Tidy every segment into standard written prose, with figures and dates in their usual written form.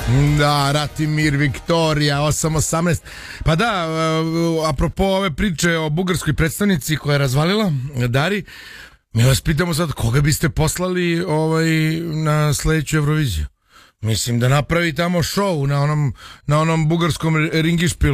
Da, Ratimir, Viktorija, 8-18. Pa da, apropo ove priče o bugarskoj predstavnici koja je razvalila, Dari, mi vas pitamo sad, koga biste poslali na sledeću Euroviziju? Mislim da napravi tamo show na onom bugarskom ringišpilu.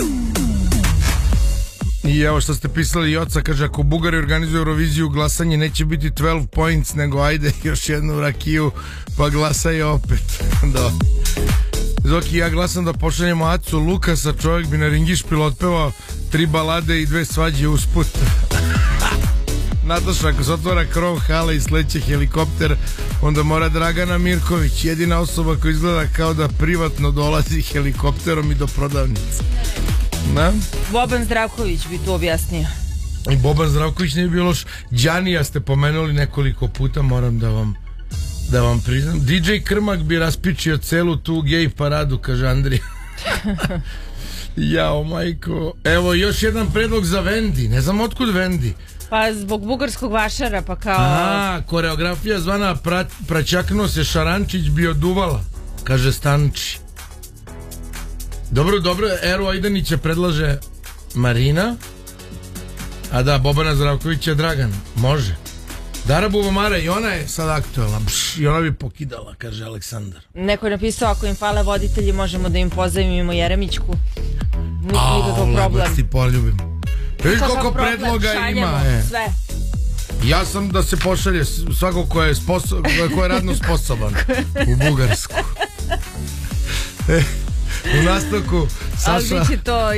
I evo što ste pisali, Joca kaže, ako Bugari organizuju Euroviziju, glasanje neće biti 12 points, nego ajde još jednu rakiju pa glasaj opet. Da. Zoki, ja glasam da pošaljemo Acu Lukasa, čovjek bi na ringišpilu otpevao 3 balade i 2 svađe usput. Nataša, ako se otvara krov hale i sleće helikopter, onda mora Dragana Mirković, jedina osoba koja izgleda kao da privatno dolazi helikopterom i do prodavnice. Na? Boban Zdravković bi tu objasnio. I Boban Zdravković ne bi bilo loš. Đanija ste pomenuli nekoliko puta, moram da vam priznam. DJ Krmak bi raspičio celu tu gej paradu, kaže Andrija. Jao, majko. Evo još jedan predlog za Vendi. Ne znam otkud Vendi. Pa zbog bugarskog vašara, pa kao... koreografija zvana Praćakno se Šarančić bi oduvala, kaže Stanči. Dobro, Ero Ajdanića predlaže Marina, a da, Bobana Zdravkovića Dragan, može. Dara Bubamara, i ona je sad aktualna, i ona bi pokidala, kaže Aleksandar. Neko je napisao, ako im fale voditelji, možemo da im pozajmimo Jeremićku. Nikakav problem. Ti poljubim. Viš koliko predloga ima. Sve. Ja sam da se pošalje svako ko je radno sposoban u Bugarsku. U nastavku Saša...